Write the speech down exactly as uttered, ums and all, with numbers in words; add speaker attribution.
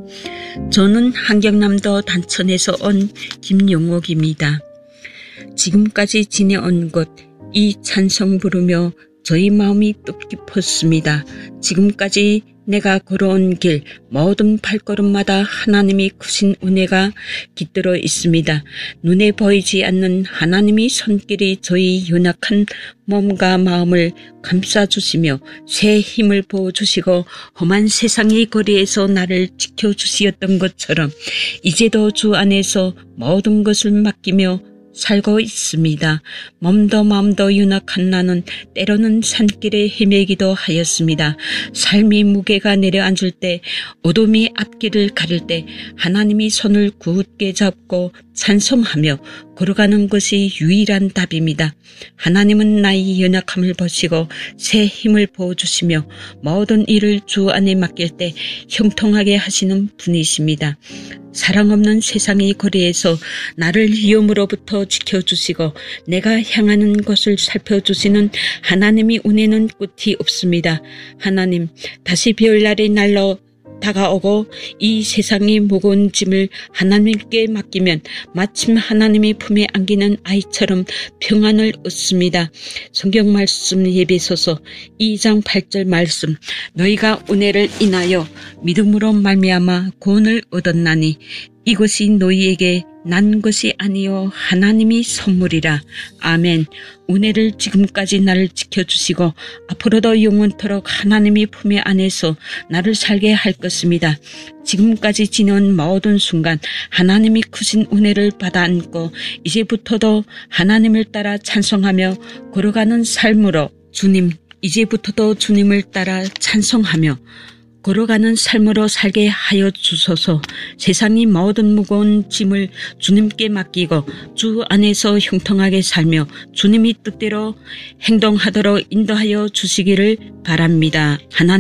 Speaker 1: 저는 한경남도 단천에서 온 김용옥입니다. 지금까지 지내온 것, 이 찬송 부르며 저희 마음이 뜻깊었습니다. 지금까지 내가 걸어온 길, 모든 발걸음마다 하나님이 크신 은혜가 깃들어 있습니다. 눈에 보이지 않는 하나님이 손길이 저희 연약한 몸과 마음을 감싸주시며 새 힘을 부어주시고 험한 세상의 거리에서 나를 지켜주시었던 것처럼 이제도 주 안에서 모든 것을 맡기며 살고 있습니다. 몸도 마음도 연약한 나는 때로는 산길에 헤매기도 하였습니다. 삶이 무게가 내려앉을 때, 어둠이 앞길을 가릴 때 하나님이 손을 굳게 잡고 찬송하며 걸어가는 것이 유일한 답입니다. 하나님은 나의 연약함을 보시고 새 힘을 부어주시며 모든 일을 주 안에 맡길 때 형통하게 하시는 분이십니다. 사랑 없는 세상의 거리에서 나를 위험으로부터 지켜주시고 내가 향하는 곳을 살펴주시는 하나님의 은혜는 끝이 없습니다. 하나님, 다시 별날이 날로 다가오고 이 세상의 무거운 짐을 하나님께 맡기면 마침 하나님의 품에 안기는 아이처럼 평안을 얻습니다. 성경 말씀 예배소서 이 장 팔 절 말씀, 너희가 은혜를 인하여 믿음으로 말미암아 구원을 얻었나니 이것이 너희에게 난 것이 아니요 하나님이 선물이라. 아멘. 은혜를 지금까지 나를 지켜주시고 앞으로도 영원토록 하나님의 품에 안에서 나를 살게 할 것입니다. 지금까지 지내온 모든 순간 하나님이 크신 은혜를 받아 안고 이제부터도 하나님을 따라 찬송하며 걸어가는 삶으로 주님, 이제부터도 주님을 따라 찬송하며 걸어가는 삶으로 살게 하여 주소서. 세상이 모든 무거운 짐을 주님께 맡기고 주 안에서 형통하게 살며 주님이 뜻대로 행동하도록 인도하여 주시기를 바랍니다. 하나님